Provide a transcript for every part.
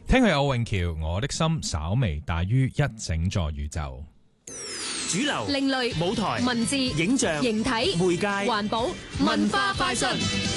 聽佢歐永橋，我的心稍微大於一整座宇宙。 主流、 另類舞台、 文字、 影像、 形體、 媒介、 環保、文化快訊。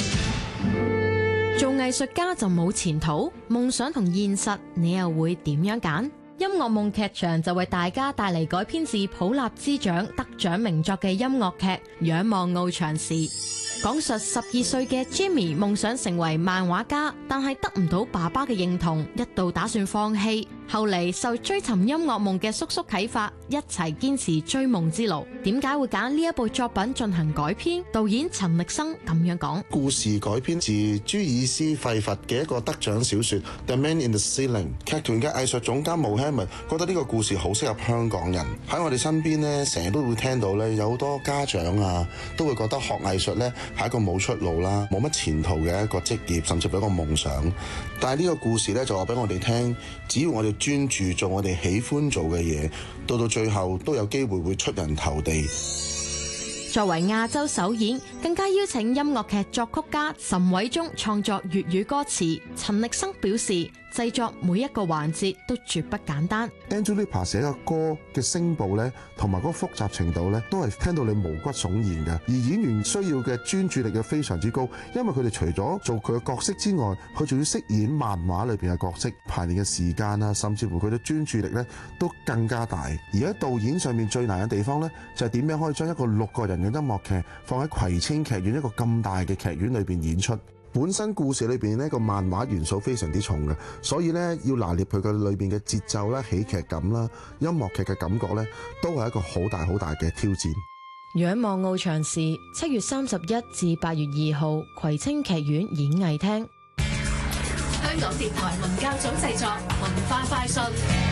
做藝術家就冇前途，夢想同現實，你又會點樣揀？音樂夢劇場就為大家帶嚟改編自普立茲獎得獎名作嘅音樂劇《仰望翱翔時》，講述12歲嘅 Jimmy 夢想成為漫畫家，但係得唔到爸爸嘅認同，一度打算放棄。後嚟受追尋音樂夢嘅叔叔啟發，一齊堅持追夢之路。點解會揀呢一部作品進行改編？導演陳力生咁樣講： 故事改編自朱爾斯費佛嘅一個得獎小說《The Man in the Ceiling》。劇團嘅藝術總監毛希文覺得呢個故事好適合香港人。喺我哋身邊呢，成日都會聽到呢，有好多家長啊，都會覺得學藝術呢係一個冇出路啦、冇乜前途嘅一個職業，甚至係一個夢想。但係呢個故事呢，就話俾我哋聽，只要我哋專注做我哋喜歡做嘅嘢，到最後都有機會會出人頭地。 作為亞洲首演，更加邀請音樂劇作曲家岑偉忠創作粵語歌詞。陳力生表示，製作每一個環節都絕不簡單。 Andrew Lipa 寫嘅歌嘅聲部咧，同埋嗰個複雜程度咧，都係聽到你毛骨悚然嘅。而演員需要嘅專注力又非常之高，因為佢哋除咗做佢嘅角色之外，佢仲要飾演漫畫裏邊嘅角色，排練嘅時間啊，甚至乎佢嘅專注力咧都更加大。而喺導演上面最難嘅地方咧，就係點樣可以將一個6個人嘅音樂劇放喺葵青劇院一個咁大嘅劇院裏邊演出。本身故事裏邊呢個漫畫元素非常之重嘅，所以呢，要拿捏佢嘅裏邊嘅節奏啦、喜劇感啦、音樂劇嘅感覺呢，都係一個好大好大嘅挑戰。 仰望翱翔時，7月31至8月2號，葵青劇院演藝廳。香港電台文教組製作，文化快訊。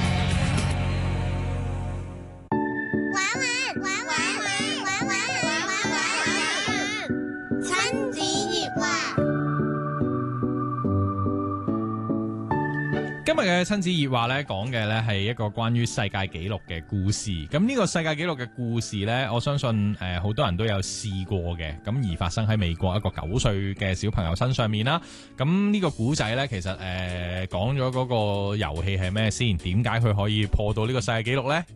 今日嘅親子熱話咧，講嘅咧係一個關於世界紀錄嘅故事。咁呢個世界紀錄嘅故事咧，我相信好多人都有試過嘅。咁而發生喺美國一個9歲嘅小朋友身上面啦。咁呢個古仔咧，其實講咗嗰個遊戲係咩先？點解佢可以破到呢個世界紀錄咧？